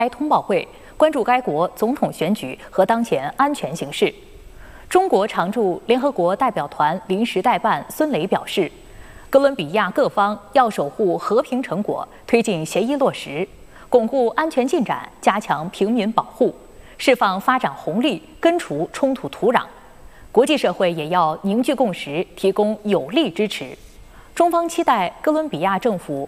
开通报会，关注该国总统选举和当前安全形势。中国常驻联合国代表团临时代办孙磊表示，哥伦比亚各方要守护和平成果，推进协议落实，巩固安全进展，加强平民保护，释放发展红利，根除冲突土壤。国际社会也要凝聚共识，提供有力支持。中方期待哥伦比亚政府